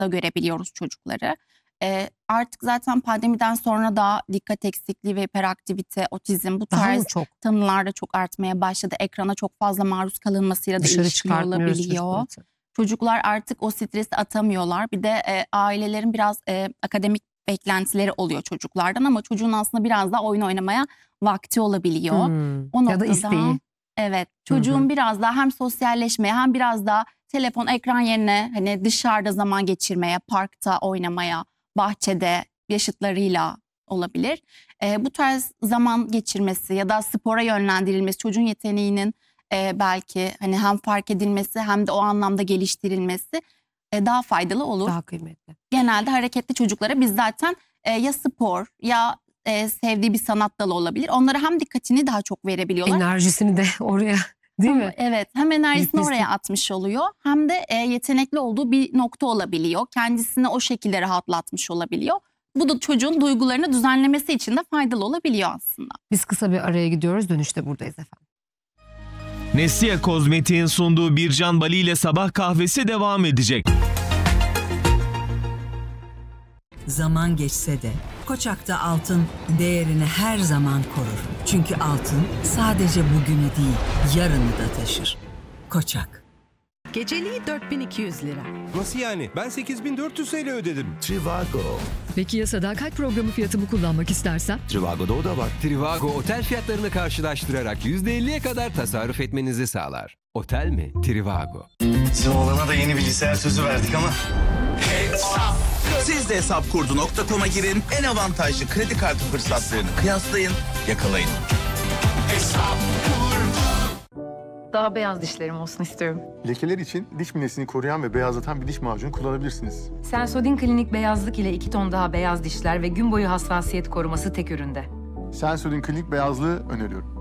da görebiliyoruz çocukları. Artık zaten pandemiden sonra da dikkat eksikliği ve hiperaktivite, otizm bu Daha mı tarz çok? tanılar da çok artmaya başladı. Ekrana çok fazla maruz kalınmasıyla da Dışarı ilişkili çıkartmıyoruz olabiliyor. çocukları. Çocuklar artık o stresi atamıyorlar. Bir de ailelerin biraz akademik beklentileri oluyor çocuklardan ama çocuğun aslında biraz daha oyun oynamaya vakti olabiliyor. O Ya da noktada isteği. evet, çocuğun biraz daha hem sosyalleşmeye hem biraz daha telefon, ekran yerine hani dışarıda zaman geçirmeye, parkta oynamaya, bahçede yaşıtlarıyla olabilir. Bu tarz zaman geçirmesi ya da spora yönlendirilmesi çocuğun yeteneğinin belki hani hem fark edilmesi hem de o anlamda geliştirilmesi daha faydalı olur. Daha kıymetli. Genelde hareketli çocuklara biz zaten ya spor ya sevdiği bir sanat dalı olabilir. Onlara hem dikkatini daha çok verebiliyorlar. Enerjisini de oraya, değil mi? Evet, hem enerjisini Yüklesi. oraya atmış oluyor hem de yetenekli olduğu bir nokta olabiliyor. Kendisini o şekilde rahatlatmış olabiliyor. Bu da çocuğun duygularını düzenlemesi için de faydalı olabiliyor aslında. Biz kısa bir araya gidiyoruz. Dönüşte buradayız efendim. Nesliye Kozmetik'in sunduğu Bircan Bali ile sabah kahvesi devam edecek. Zaman geçse de Koçak'ta altın değerini her zaman korur. Çünkü altın sadece bugünü değil, yarını da taşır. Koçak. Geceliği 4200 lira. Nasıl yani? Ben 8400 TL ödedim. Trivago. Peki ya sadakat programı fiyatımı kullanmak istersem? Trivago'da o da var. Trivago otel fiyatlarını karşılaştırarak %50'ye kadar tasarruf etmenizi sağlar. Otel mi? Trivago. Bizim oğlana da yeni bilgisayar sözü verdik ama. Siz de hesapkurdu.com'a girin, en avantajlı kredi kartı fırsatlarını kıyaslayın, yakalayın. Daha beyaz dişlerim olsun istiyorum. Lekeler için diş minesini koruyan ve beyazlatan bir diş macunu kullanabilirsiniz. Sensodyne Klinik beyazlık ile 2 ton daha beyaz dişler ve gün boyu hassasiyet koruması tek üründe. Sensodyne Klinik beyazlığı öneriyorum.